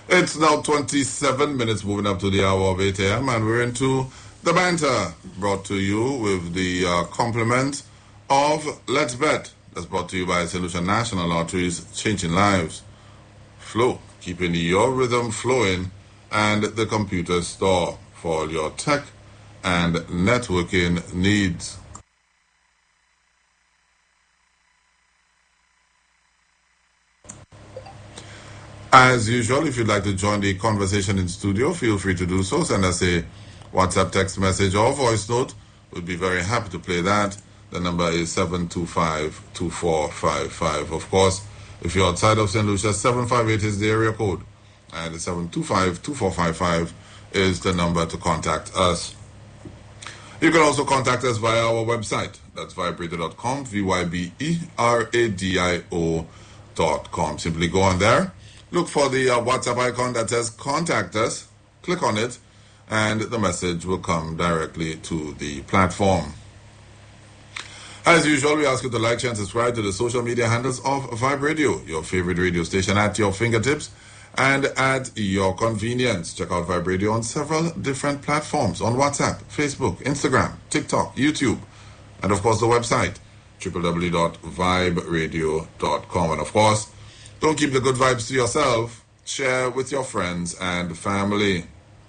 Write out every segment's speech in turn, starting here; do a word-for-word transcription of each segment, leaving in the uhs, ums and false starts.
It's now twenty-seven minutes moving up to the hour of eight a.m. and we're into the banter, brought to you with the uh, compliment of Let's Bet. That's brought to you by Saint Lucia National Lotteries, changing lives. Flow, keeping your rhythm flowing, and the computer store for all your tech and networking needs. As usual, if you'd like to join the conversation in studio, feel free to do so. Send us a WhatsApp text message or voice note. We'd be very happy to play that. The number is seven two five, two four five five. Of course, if you're outside of Saint Lucia, seven five eight is the area code. And seven two five, two four five five is the number to contact us. You can also contact us via our website. That's vibradio dot com, V Y B E R A D I O dot com. Simply go on there. Look for the uh, WhatsApp icon that says contact us. Click on it, and the message will come directly to the platform. As usual, we ask you to like, share, and subscribe to the social media handles of Vibe Radio, your favorite radio station at your fingertips and at your convenience. Check out Vibe Radio on several different platforms on WhatsApp, Facebook, Instagram, TikTok, YouTube, and of course the website, w w w dot vibe radio dot com. And of course, don't keep the good vibes to yourself. Share with your friends and family.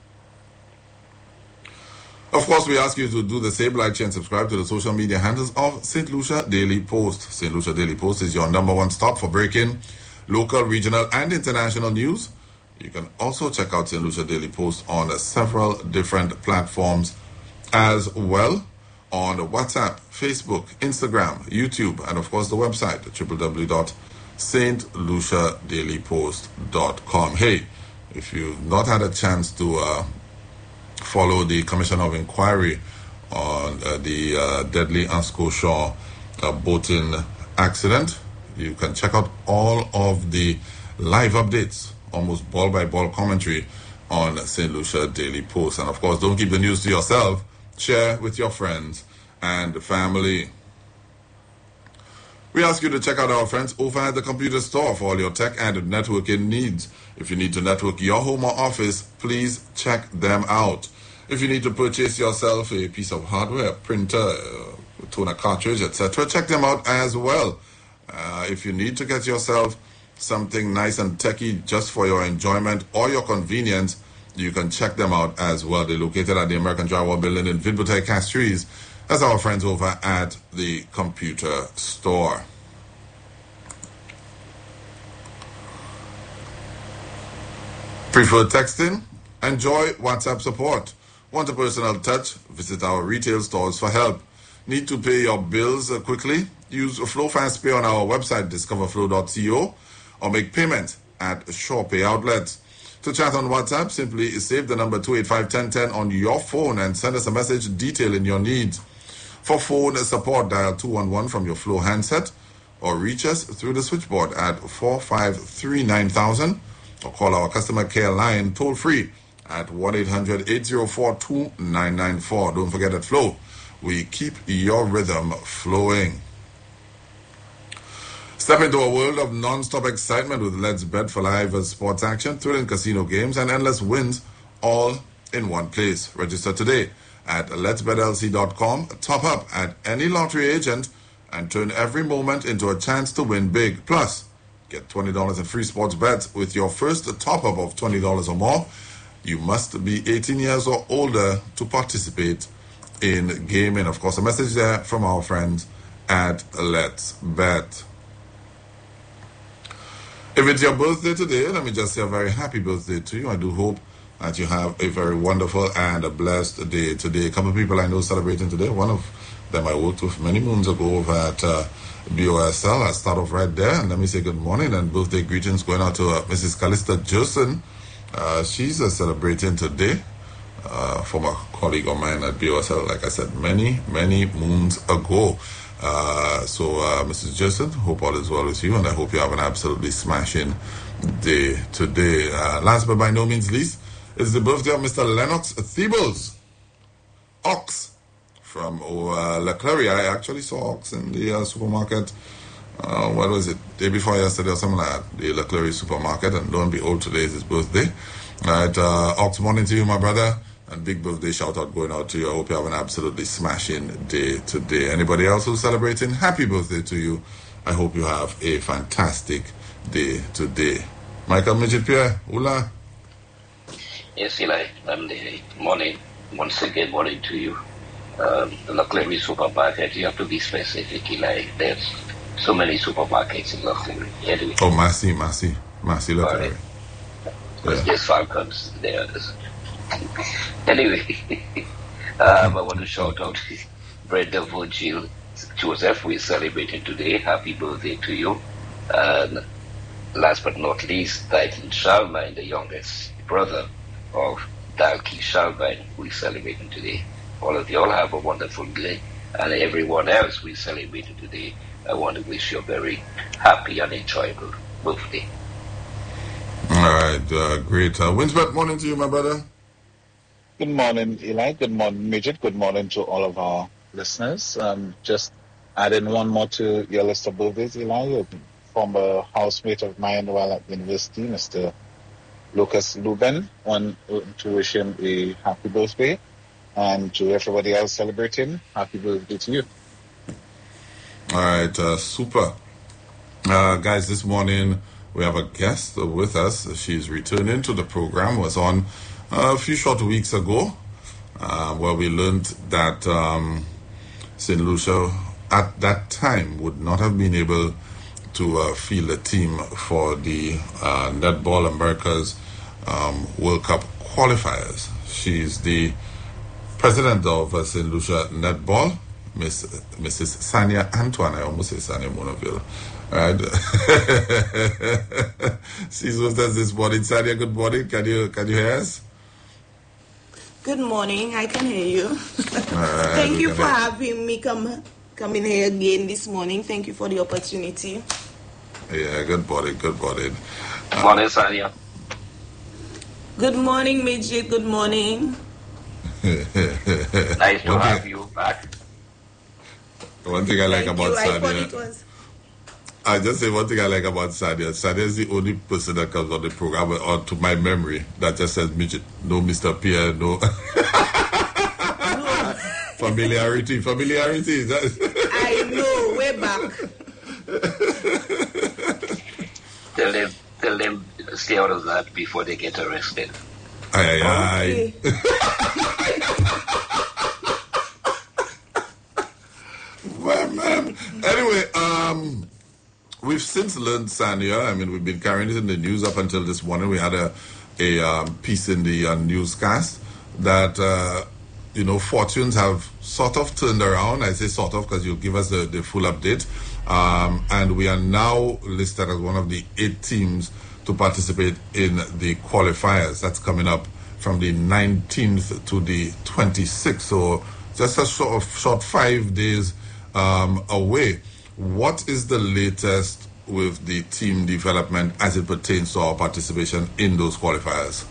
Of course, we ask you to do the same, like, share, and subscribe to the social media handles of Saint Lucia Daily Post. Saint Lucia Daily Post is your number one stop for breaking local, regional, and international news. You can also check out Saint Lucia Daily Post on uh, several different platforms as well, on WhatsApp, Facebook, Instagram, YouTube, and of course the website, w w w dot Saint Lucia Daily Post dot com. Hey, if you've not had a chance to uh, follow the Commission of Inquiry on uh, the uh, deadly Ansco uh, boating accident, you can check out all of the live updates, almost ball by ball commentary on Saint Lucia Daily Post. And of course, don't keep the news to yourself. Share with your friends and family. We ask you to check out our friends over at the computer store for all your tech and networking needs. If you need to network your home or office, please check them out. If you need to purchase yourself a piece of hardware, a printer, a toner cartridge, et cetera, check them out as well. Uh, if you need to get yourself something nice and techy just for your enjoyment or your convenience, you can check them out as well. They're located at the American Drywall Building in Vidbutay, Castries. That's our friends over at the computer store. Prefer texting? Enjoy WhatsApp support. Want a personal touch? Visit our retail stores for help. Need to pay your bills quickly? Use Flow Fast Pay on our website, discover flow dot co, or make payment at SurePay outlets. To chat on WhatsApp, simply save the number two eight five, one zero one zero on your phone and send us a message detailing your needs. For phone support, dial two one one from your Flow handset or reach us through the switchboard at four five three nine thousand or call our customer care line toll free at one eight hundred, eight zero four, two nine nine four. Don't forget that Flow, we keep your rhythm flowing. Step into a world of non-stop excitement with Let's Bet for live sports action, thrilling casino games, and endless wins all in one place. Register today at lets bet l c dot com. Top up at any lottery agent and turn every moment into a chance to win big. Plus, get twenty dollars in free sports bets with your first top-up of twenty dollars or more. You must be eighteen years or older to participate in gaming. Of course, a message there from our friends at Let's Bet. If it's your birthday today, let me just say a very happy birthday to you. I do hope that you have a very wonderful and a blessed day today. A couple of people I know celebrating today. One of them I worked with many moons ago over at uh, B O S L. I start off right there, and let me say good morning and birthday greetings going out to uh, Missus Callista Jerson. Uh, she's uh, celebrating today. Uh, former colleague of mine at B O S L, like I said, many, many moons ago. Uh, so, uh, Missus Jerson, hope all is well with you, and I hope you have an absolutely smashing day today. Uh, last but by no means least, it's the birthday of Mister Lennox Theebles. Ox from uh, La Clary. I actually saw Ox in the uh, supermarket uh, what was it, day before yesterday or something like that, the Leclerc supermarket, and lo and behold, today is his birthday. All right, uh, Ox, morning to you, my brother, and big birthday shout out going out to you. I hope you have an absolutely smashing day today. Anybody else who's celebrating, happy birthday to you. I hope you have a fantastic day today. Michael Midget Pierre, Ula. Yes, Eli, um, the morning, once again, morning to you. Um, the Leclerc supermarket, you have to be specific, Eli. There's so many supermarkets in Leclerc. Anyway. Oh, Massy, Massy, Massy Leclerc. There's just Falcons there. Anyway, um, I want to shout out Brenda Virgil Joseph, who is celebrating today. Happy birthday to you. And last but not least, Titan Shalmine, the youngest brother of Dalki Shalmine, who is celebrating today. All of you all have a wonderful day. And everyone else who is celebrating today, I want to wish you a very happy and enjoyable birthday. All right, uh, great. Uh, Winsbert, morning to you, my brother. Good morning, Eli. Good morning, Midget. Good morning to all of our listeners. Um, just adding one more to your list of birthdays, Eli. A former housemate of mine while at university, Mister Lucas Luben. Want to wish him a happy birthday. And to everybody else celebrating, happy birthday to you. All right, uh, super. Uh, guys, this morning we have a guest with us. She's returning to the program. Was on uh, a few short weeks ago, uh, where we learned that um, Saint Lucia at that time would not have been able to uh, field a team for the uh, Netball Americas um, World Cup qualifiers. She's the president of uh, Saint Lucia Netball, Miss Missus Sanya Antoine. I almost say Sanya Monaville. Right. She's with us this morning. Sanya, good morning. Can you can you hear us? Good morning. I can hear you. Right, Thank you for having me come coming here again this morning. Thank you for the opportunity. Yeah, good morning. Good morning. Good morning, Sanya. Good morning, Midget. Good morning. Nice to have you back. One thing I like Thank about you. I thought Sanya, it was. I just say one thing I like about Sanya. Sanya is the only person that comes on the program, or to my memory, that just says midget. No Mister Pierre, no. No. familiarity, familiarity. That's I know. Way back. Tell them, tell them, stay out of that before they get arrested. Aye, aye, Okay. well, man. Anyway, um, we've since learned, Sanya. I mean, we've been carrying it in the news up until this morning. We had a a um, piece in the uh, newscast that uh, you know fortunes have sort of turned around. I say sort of because you'll give us the, the full update. Um, and we are now listed as one of the eight teams to participate in the qualifiers. That's coming up from the nineteenth to the twenty-sixth. So just a sort of short five days um, away. What is the latest with the team development as it pertains to our participation in those qualifiers?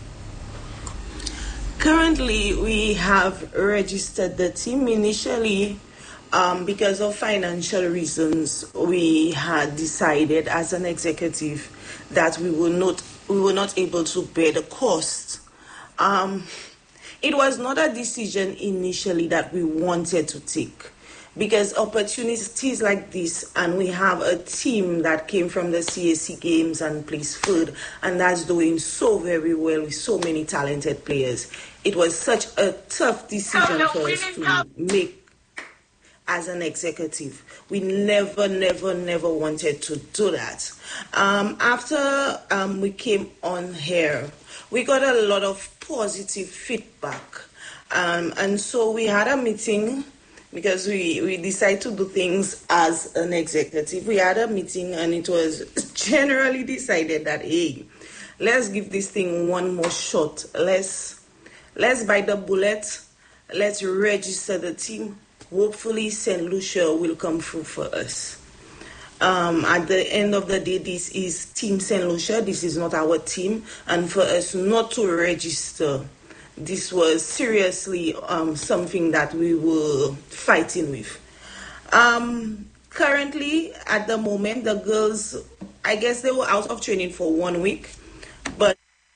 Currently, we have registered the team. Initially, um, because of financial reasons, we had decided as an executive that we were not we were not able to bear the cost. Um, it was not a decision initially that we wanted to take, because opportunities like this, and we have a team that came from the C A C Games and plays food, and that's doing so very well with so many talented players. It was such a tough decision for us to make as an executive. We never, never, never wanted to do that. Um, after um, we came on here, we got a lot of positive feedback. Um, and so we had a meeting, because we, we decided to do things as an executive. We had a meeting, and it was generally decided that, hey, let's give this thing one more shot. Let's let's bite the bullet. Let's register the team. Hopefully, Saint Lucia will come through for us. Um, at the end of the day, this is Team Saint Lucia. This is not our team. And for us not to register, this was seriously um, something that we were fighting with. Um, currently, at the moment, the girls, I guess they were out of training for one week, but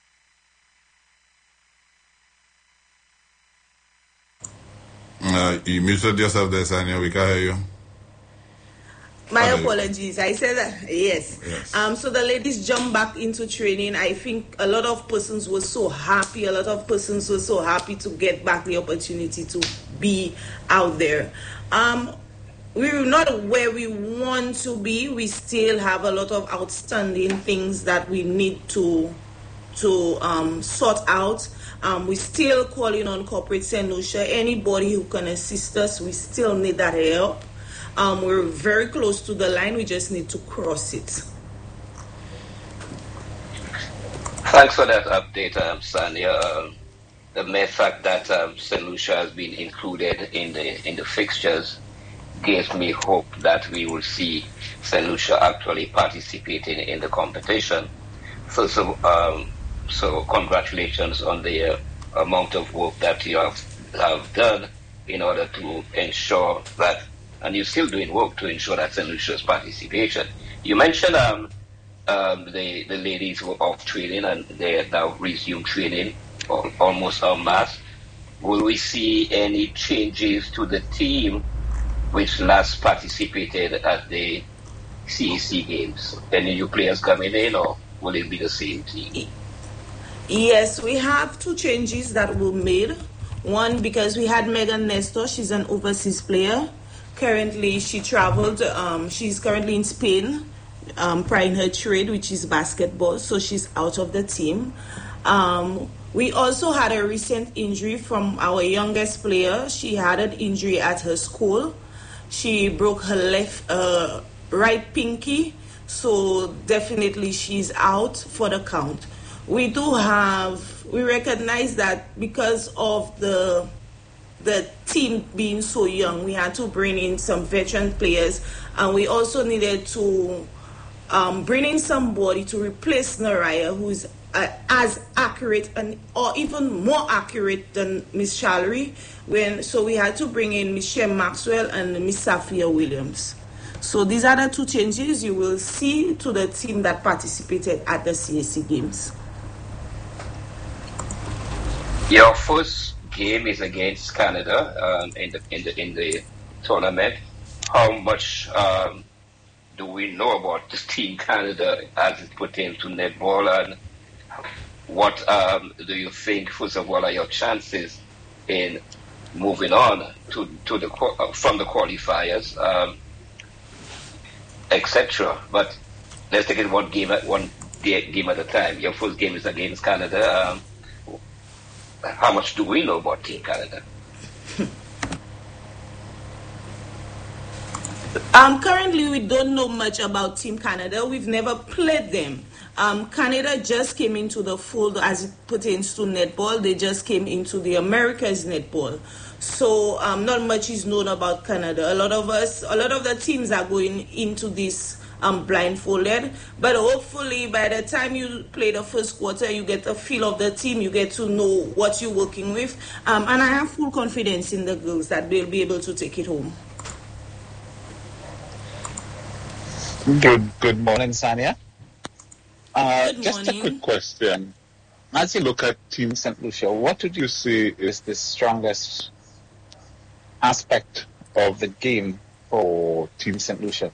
Uh, you muted yourself there, Sanya. We can hear you. My oh, apologies. I said that, yes. yes. Um, so the ladies jumped back into training. I think a lot of persons were so happy. A lot of persons were so happy to get back the opportunity to be out there. Um, we're not where we want to be. We still have a lot of outstanding things that we need to to um, sort out. Um, we're still calling on Corporate Saint Lucia. Anybody who can assist us, we still need that help. Um, we're very close to the line. We just need to cross it. Thanks for that update, um, Sanya. Um, the mere fact that um, Saint Lucia has been included in the in the fixtures gives me hope that we will see Saint Lucia actually participating in the competition. So, so, um, so congratulations on the uh, amount of work that you have, have done in order to ensure that, and you're still doing work to ensure that Saint Lucia's participation. You mentioned um, um, the, the ladies were off training and they have now resumed training almost en masse. Will we see any changes to the team which last participated at the C A C games? Any new players coming in, or will it be the same team? Yes, we have two changes that were made. One, because we had Megan Nestor, she's an overseas player. Currently, she traveled, um, she's currently in Spain, um, plying her trade, which is basketball, so she's out of the team. Um, we also had a recent injury from our youngest player. She had an injury at her school. She broke her left, uh, right pinky, so definitely she's out for the count. We do have, we recognize that because of the the team being so young, we had to bring in some veteran players, and we also needed to um, bring in somebody to replace Naraya, who's uh, as accurate and or even more accurate than Miss Shallery. When so we had to bring in Miss Shem Maxwell and Miss Safia Williams. So these are the two changes you will see to the team that participated at the C A C games. Your first game is against Canada um, in the in the in the tournament. How much um, do we know about this team Canada as it pertains to netball, and what um, do you think, first of all, are your chances in moving on to to the from the qualifiers, um, et cetera. But let's take it one game at one game at a time. Your first game is against Canada. Um, how much do we know about Team Canada? Um, currently, we don't know much about Team Canada. We've never played them. Um, Canada just came into the fold as it pertains to netball. They just came into the Americas netball. So um, not much is known about Canada. A lot of us, a lot of the teams are going into this um, blindfolded. But hopefully by the time you play the first quarter, you get a feel of the team, you get to know what you're working with. Um, and I have full confidence in the girls that they'll be able to take it home. Good, good morning, Sanya. Uh, Good just morning. a quick question. As you look at Team Saint Lucia, what would you say is the strongest aspect of the game for Team Saint Lucia?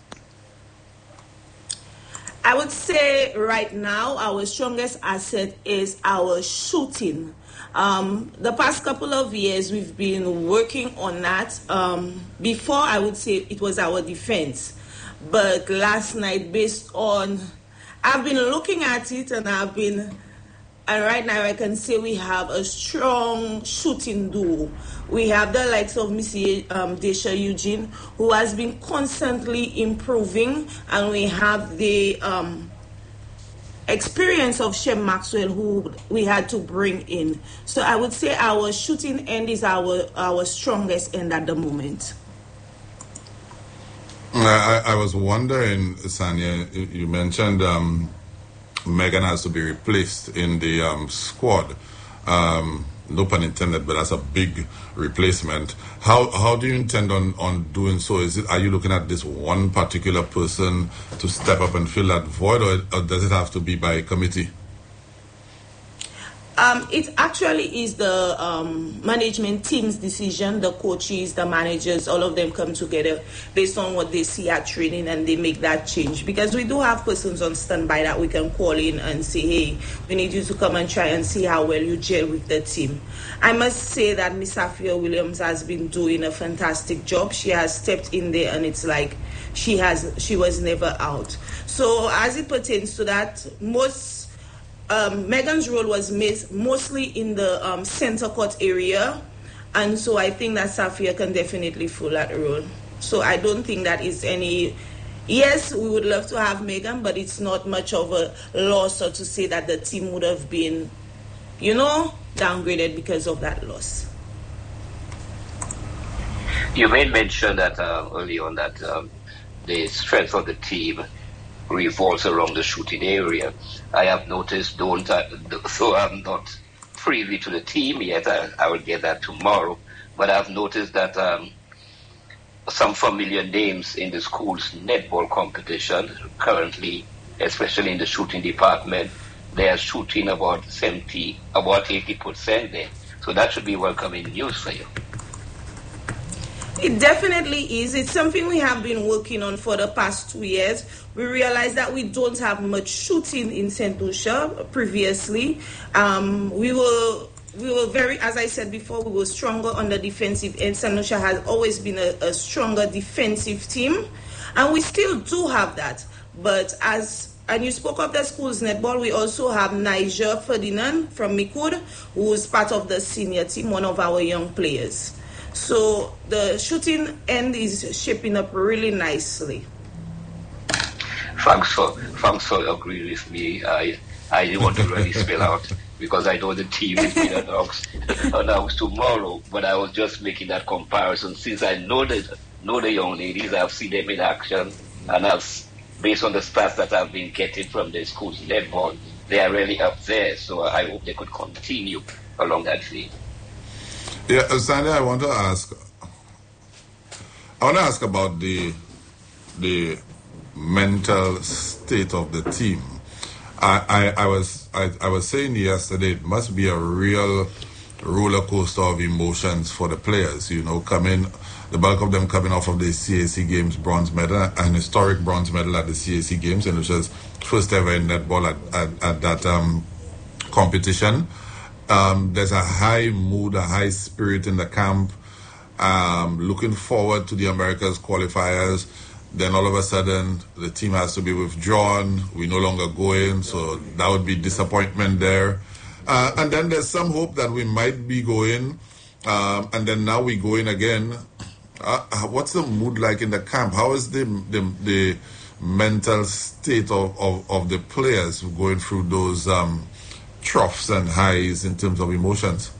I would say right now our strongest asset is our shooting. Um, the past couple of years we've been working on that. Um, before I would say it was our defense. But last night, based on, I've been looking at it and I've been, and right now I can say we have a strong shooting duo. We have the likes of Missy um, Desha Eugene, who has been constantly improving, and we have the um, experience of Shem Maxwell, who we had to bring in. So I would say our shooting end is our, our strongest end at the moment. I, I was wondering, Sanya, you mentioned um, Megan has to be replaced in the um, squad. Um, no pun intended, but that's a big replacement. How how do you intend on, on doing so? Is it, are you looking at this one particular person to step up and fill that void, or, or does it have to be by committee? Um, it actually is the um, management team's decision. The coaches, the managers, all of them come together based on what they see at training, and they make that change. Because we do have persons on standby that we can call in and say, hey, we need you to come and try and see how well you gel with the team. I must say that Miss Safia Williams has been doing a fantastic job. She has stepped in there, and it's like she has she was never out. So as it pertains to that, most Um, Megan's role was mostly in the um, center court area, and so I think that Safia can definitely fill that role. So I don't think that is any. Yes, we would love to have Megan, but it's not much of a loss or to say that the team would have been, you know, downgraded because of that loss. You made mention that uh, early on that um, the strength of the team revolves around the shooting area. I have noticed, don't uh, so I'm not privy to the team yet, I, I will get that tomorrow, but I've noticed that um, some familiar names in the school's netball competition currently, especially in the shooting department, they are shooting about seventy, about eighty percent there. So that should be welcoming news for you. It definitely is. It's something we have been working on for the past two years. We realized that we don't have much shooting in Saint Lucia previously. Um, we were we were very, as I said before, we were stronger on the defensive end. Saint Lucia has always been a, a stronger defensive team, and we still do have that. But as and you spoke of the school's netball, we also have Niger Ferdinand from Mikud, who is part of the senior team, one of our young players. So the shooting end is shaping up really nicely. Thanks for thanks for agreeing with me. I I didn't want to really spell out because I know the team is being announced, announced tomorrow. But I was just making that comparison since I know the know the young ladies. I've seen them in action, and I've based on the stats that I've been getting from the school's netball, they are really up there. So I hope they could continue along that vein. Yeah, Sandy, I want to ask. I want to ask about the the mental state of the team. I, I, I was I, I was saying yesterday it must be a real roller coaster of emotions for the players. You know, coming the bulk of them coming off of the C A C Games bronze medal, an historic bronze medal at the C A C Games, and which was first ever in netball at at, at that um, competition. Um, there's a high mood, a high spirit in the camp, um, looking forward to the Americas qualifiers. Then all of a sudden, the team has to be withdrawn. We no longer go in, so that would be disappointment there. Uh, and then there's some hope that we might be going, um, and then now we go in again. Uh, what's the mood like in the camp? How is the the, the mental state of, of, of the players going through those um, troughs and highs in terms of emotions?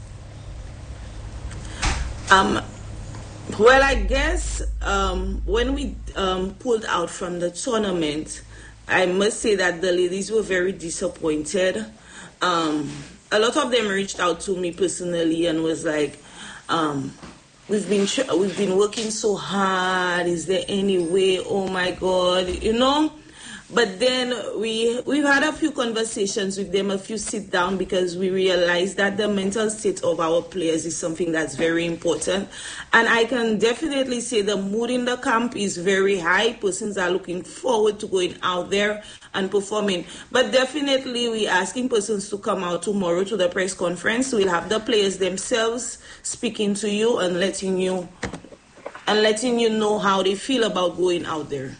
Um, well, I guess um, when we um, pulled out from the tournament, I must say that the ladies were very disappointed. Um, a lot of them reached out to me personally and was like, um, "We've been we've been working so hard. Is there any way? Oh my God, you know." But then we, we've had a few conversations with them, a few sit down, because we realized that the mental state of our players is something that's very important. And I can definitely say the mood in the camp is very high. Persons are looking forward to going out there and performing. But definitely we're asking persons to come out tomorrow to the press conference. We'll have the players themselves speaking to you and letting you, and letting you know how they feel about going out there.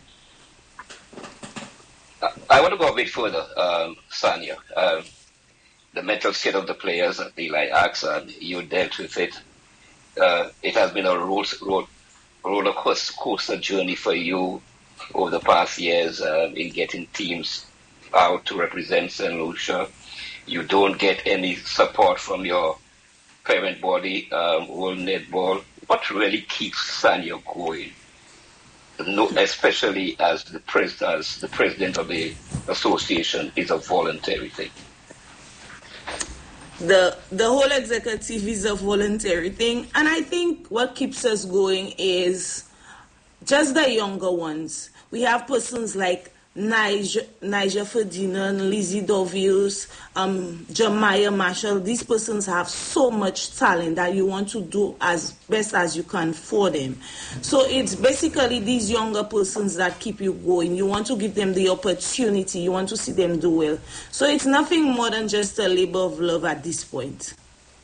I want to go a bit further, um, Sanya. Um, the mental state of the players, Eli asked, and you dealt with it. Uh, it has been a roll, roll, roller coaster journey for you over the past years um, in getting teams out to represent Saint Lucia. You don't get any support from your parent body, um, World Netball. What really keeps Sanya going? No, especially as the, pres- as the president of the association is a voluntary thing. the the whole executive is a voluntary thing, and I think what keeps us going is just the younger ones. We have persons like Niger, Niger Ferdinand, Lizzie Dovius, um, Jemiah Marshall. These persons have so much talent that you want to do as best as you can for them. So it's basically these younger persons that keep you going. You want to give them the opportunity. You want to see them do well. So it's nothing more than just a labor of love at this point.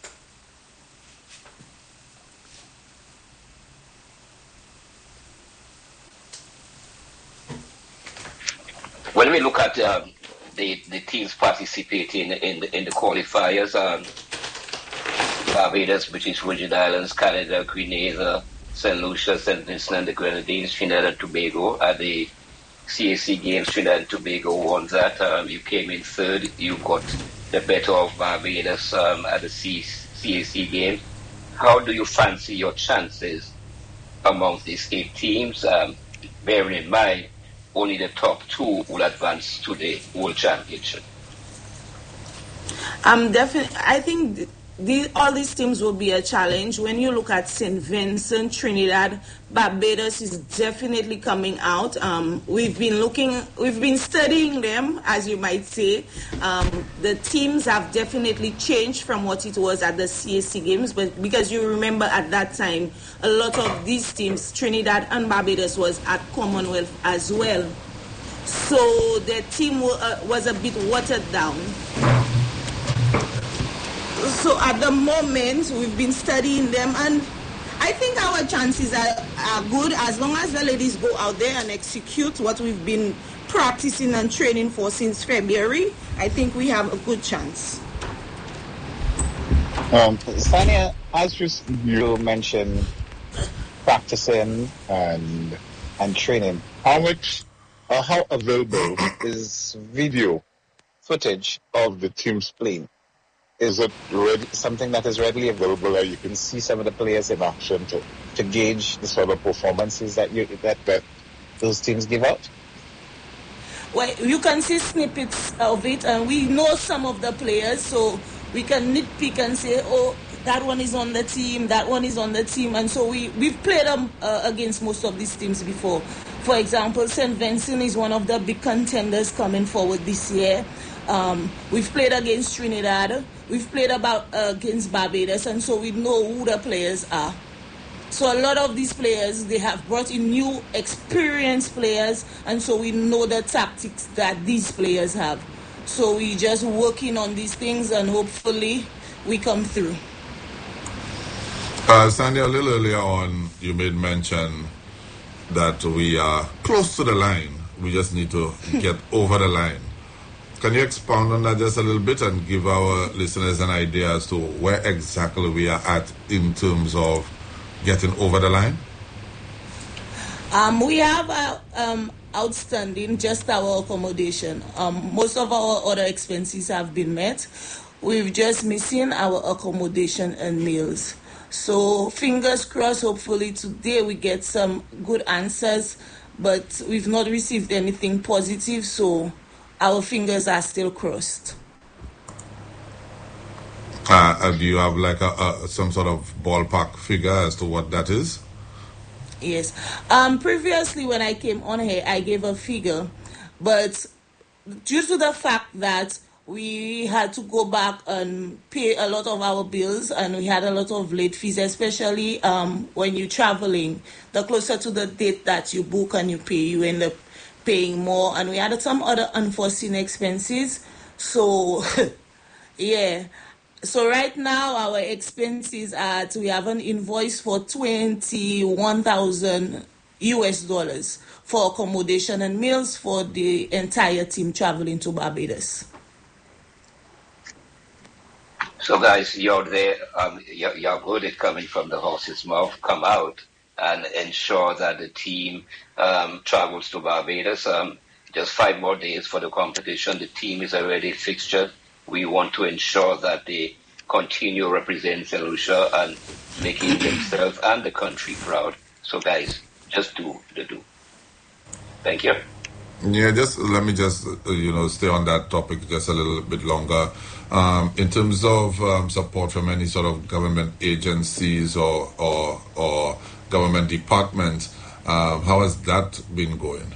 When we look at um, the the teams participating in the, in the qualifiers, um, Barbados, British Virgin Islands, Canada, Grenada, Saint Lucia, Saint Vincent and the Grenadines, Trinidad and Tobago at the C A C Games. Trinidad and Tobago won that. Um, you came in third. You got the better of Barbados um, at the C A C Games. How do you fancy your chances amongst these eight teams, um, bearing in mind only the top two will advance to the World Championship? Um, definitely, I think the, all these teams will be a challenge. When you look at Saint Vincent, Trinidad, Barbados is definitely coming out. Um, we've been looking, we've been studying them, as you might say. Um, the teams have definitely changed from what it was at the C A C Games, but because you remember at that time, a lot of these teams, Trinidad and Barbados, was at Commonwealth as well. So their team uh, was a bit watered down. So at the moment, we've been studying them, and I think our chances are, are good as long as the ladies go out there and execute what we've been practicing and training for since February. I think we have a good chance. Um, Sania, as you, you mentioned, practicing and and training, how much or how available is video footage of the teams playing? Is it ready, something that is readily available, or you can see some of the players in action to, to gauge the sort of performances that you that, that those teams give out? Well, you can see snippets of it, and we know some of the players, so we can nitpick and say, oh, that one is on the team, that one is on the team, and so we, we've played them uh, against most of these teams before. For example, Saint Vincent is one of the big contenders coming forward this year. Um, we've played against Trinidad, we've played about uh, against Barbados, and so we know who the players are. So a lot of these players, they have brought in new experienced players, and so we know the tactics that these players have. So we just working on these things, and hopefully we come through. Uh, Sandy, a little earlier on, you made mention that we are close to the line. We just need to get over the line. Can you expound on that just a little bit and give our listeners an idea as to where exactly we are at in terms of getting over the line? Um, we have uh, um, outstanding just our accommodation. Um, most of our other expenses have been met. We've just missing our accommodation and meals. So fingers crossed, hopefully today we get some good answers, but we've not received anything positive, so our fingers are still crossed. Uh, do you have like a, a some sort of ballpark figure as to what that is? Yes. Um, previously, when I came on here, I gave a figure, but due to the fact that we had to go back and pay a lot of our bills, and we had a lot of late fees, especially um, when you're traveling. The closer to the date that you book and you pay, you end up paying more, and we had some other unforeseen expenses. So, yeah. So right now our expenses are, we have an invoice for twenty-one thousand U S dollars for accommodation and meals for the entire team traveling to Barbados. So guys, you're there, um, you're, you're good at coming from the horse's mouth. Come out and ensure that the team um, travels to Barbados. Um, just five more days for the competition. The team is already fixtured. We want to ensure that they continue representing Saint Lucia and making themselves and the country proud. So guys, just do the do. Thank you. Yeah, just let me just uh, you know stay on that topic just a little bit longer. Um, in terms of um, support from any sort of government agencies or or, or government departments, um, how has that been going?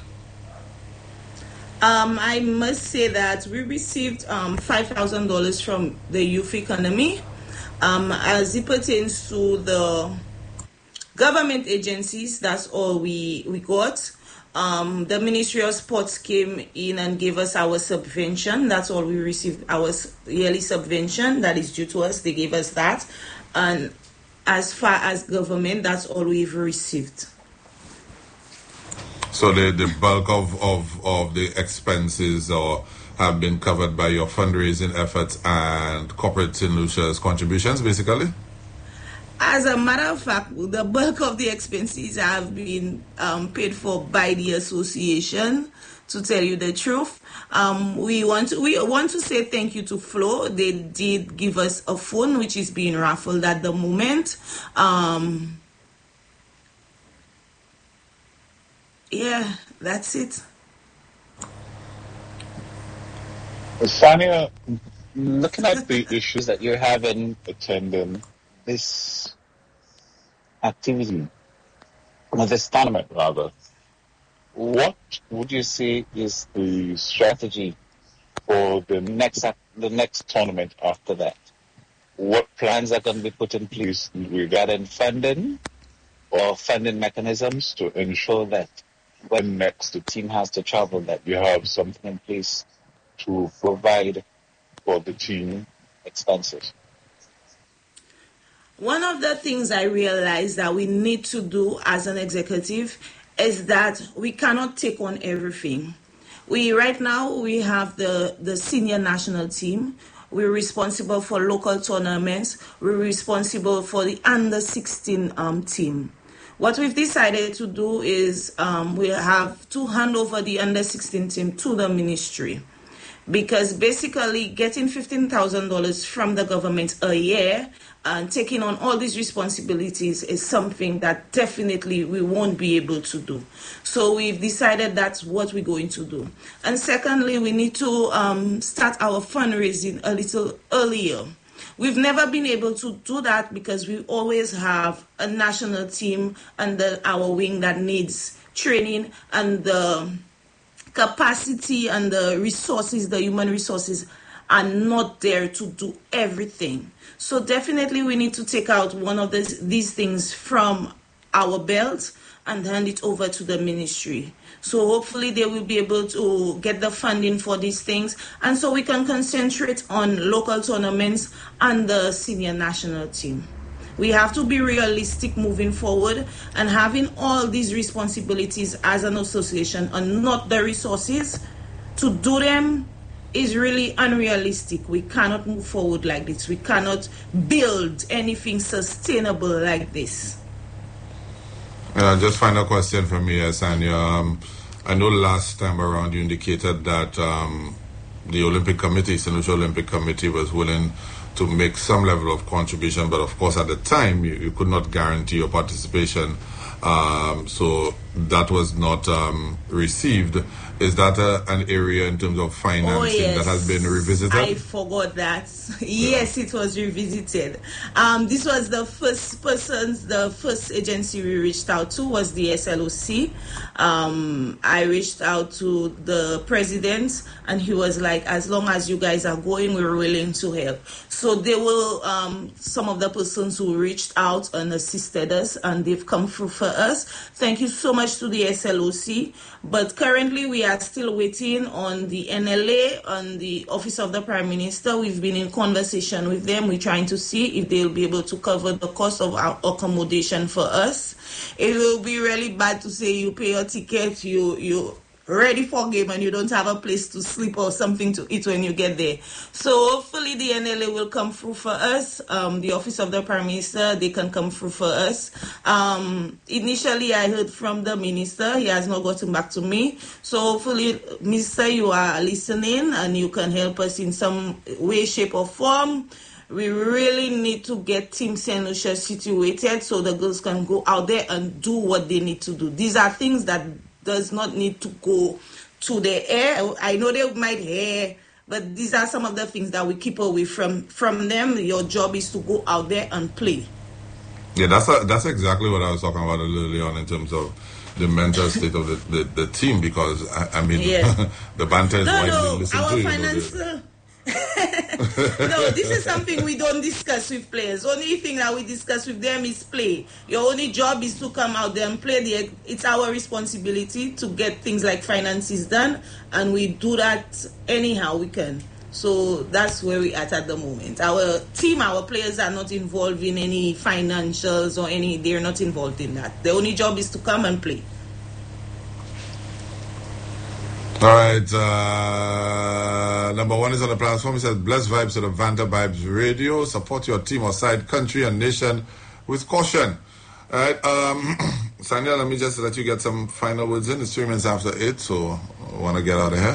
Um, I must say that we received um, five thousand dollars from the youth economy. Um, as it pertains to the government agencies, that's all we, we got. Um, the Ministry of Sports came in and gave us our subvention. That's all we received, our yearly subvention that is due to us. They gave us that. And as far as government, that's all we've received. So the, the bulk of, of, of the expenses or have been covered by your fundraising efforts and corporate Saint Lucia's contributions, basically? As a matter of fact, the bulk of the expenses have been um, paid for by the association, to tell you the truth. Um, we want to, we want to say thank you to Flo. They did give us a phone, which is being raffled at the moment. Um, yeah, that's it. Sania, looking at the issues that you're having attending this activity, or this tournament rather, what would you say is the strategy for the next the next tournament after that? What plans are going to be put in place regarding funding or funding mechanisms to ensure that when next the team has to travel, that you have something in place to provide for the team expenses? One of the things I realized that we need to do as an executive is that we cannot take on everything. We right now we have the, the senior national team. We're responsible for local tournaments. We're responsible for the under sixteen um, team. What we've decided to do is um, we have to hand over the under sixteen team to the ministry. Because basically getting fifteen thousand dollars from the government a year and taking on all these responsibilities is something that definitely we won't be able to do. So we've decided that's what we're going to do. And secondly, we need to um, start our fundraising a little earlier. We've never been able to do that because we always have a national team under our wing that needs training, and the capacity and the resources, the human resources, are not there to do everything. So definitely we need to take out one of this, these things from our belt and hand it over to the ministry. So hopefully they will be able to get the funding for these things, and so we can concentrate on local tournaments and the senior national team. We have to be realistic moving forward, and having all these responsibilities as an association and not the resources to do them is really unrealistic. We cannot move forward like this. We cannot build anything sustainable like this. Uh, just final question from me, Sania. Um, I know last time around you indicated that um, the Olympic Committee, Saint Lucia Olympic Committee, was willing to make some level of contribution, but of course at the time you, you could not guarantee your participation, um, so that was not um, received. Is that a, an area in terms of financing oh, yes. that has been revisited? I forgot that. Yes, yeah. It was revisited. Um, this was the first persons, the first agency we reached out to was the S L O C. Um, I reached out to the president, and he was like, as long as you guys are going, we're willing to help. So they will, um, some of the persons who reached out and assisted us, and they've come through for us. Thank you so much to the S L O C. But currently we are still waiting on the N L A, on the Office of the Prime Minister. We've been in conversation with them. We're trying to see if they'll be able to cover the cost of our accommodation for us. It will be really bad to say you pay your ticket, you you ready for game, and you don't have a place to sleep or something to eat when you get there. So hopefully the N L A will come through for us. Um, the Office of the Prime Minister, they can come through for us. Um, initially, I heard from the minister. He has not gotten back to me. So hopefully, Mister, you are listening and you can help us in some way, shape, or form. We really need to get Team Saint Lucia situated so the girls can go out there and do what they need to do. These are things that does not need to go to the air. I know they might hear, but these are some of the things that we keep away from from them. Your job is to go out there and play. Yeah, that's a, that's exactly what I was talking about a little earlier on in terms of the mental state of the, the, the team, because I, I mean yeah. the banter is no, widely no, listened our to. Finance, you know, no, this is something we don't discuss with players. Only thing that we discuss with them is play. Your only job is to come out there and play. The, it's our responsibility to get things like finances done, and we do that anyhow we can. So that's where we're at at the moment. Our team, our players are not involved in any financials or any, they're not involved in that. The only job is to come and play. All right. Uh, number one is on the platform. It says, blessed vibes to the Vanta Vibes Radio. Support your team or side, country and nation with caution. All right. Um, Sanya, let me just let you get some final words in. It's three minutes after eight, so I want to get out of here.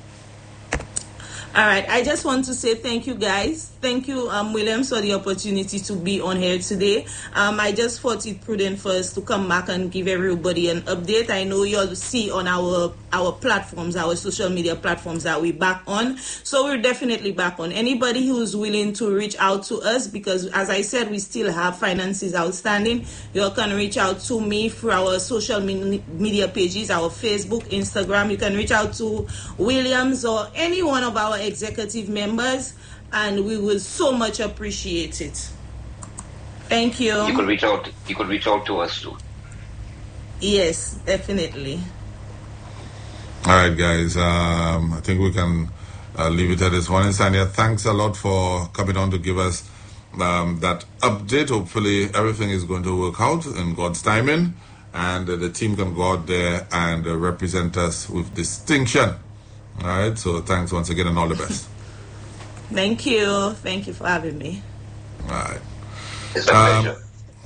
All right, I just want to say thank you, guys. Thank you, um, Williams, for the opportunity to be on here today. Um, I just thought it prudent for us to come back and give everybody an update. I know you'll see on our our platforms, our social media platforms, that we're back on. So we're definitely back on. Anybody who's willing to reach out to us, because as I said, we still have finances outstanding, you can reach out to me through our social media pages, our Facebook, Instagram. You can reach out to Williams or any one of our executive members, and we will so much appreciate it. Thank you. You could reach out. You could reach out to us too. Yes, definitely. All right, guys. Um, I think we can uh, leave it at this one. And Sanya, thanks a lot for coming on to give us um, that update. Hopefully, everything is going to work out in God's timing, and uh, the team can go out there and uh, represent us with distinction. All right, so thanks once again and all the best. Thank you. Thank you for having me. All right. It's a um, pleasure.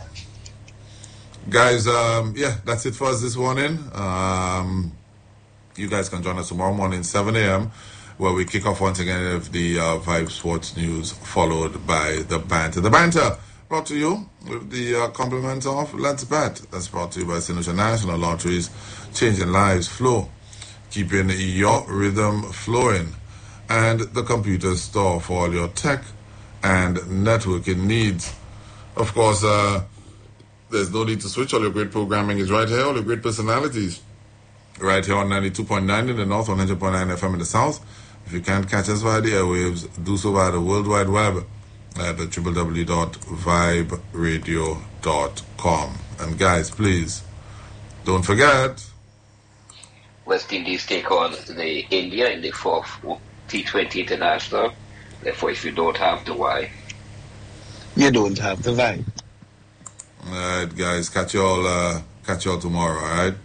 Guys, um, yeah, that's it for us this morning. Um, you guys can join us tomorrow morning, seven a.m., where we kick off once again with the uh, Vibe Sports News, followed by the Banter. The Banter brought to you with the uh, compliments of Let's Bet. That's brought to you by Saint Lucia National Lotteries, changing lives, flow, keeping your rhythm flowing, and the computer store for all your tech and networking needs. Of course, uh, there's no need to switch. All your great programming is right here. All your great personalities right here on ninety-two point nine in the north, one hundred point nine F M in the south. If you can't catch us via the airwaves, do so via the World Wide Web at w w w dot vibe radio dot com. And guys, please, don't forget, West Indies take on the India in the fourth T twenty International. Therefore, if you don't have the why, you don't have the vibe. All right, guys, catch you all, uh, catch you all tomorrow, all right?